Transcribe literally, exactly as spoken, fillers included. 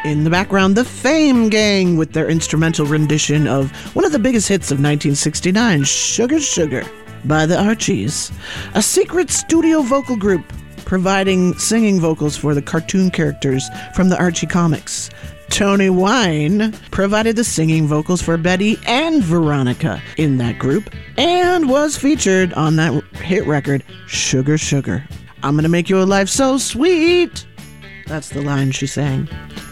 In the background, the Fame Gang with their instrumental rendition of one of the biggest hits of nineteen sixty-nine, Sugar Sugar, by the Archies, a secret studio vocal group providing singing vocals for the cartoon characters from the Archie comics. Tony Wine provided the singing vocals for Betty and Veronica in that group and was featured on that hit record, Sugar Sugar. I'm gonna make your life so sweet. That's the line she sang.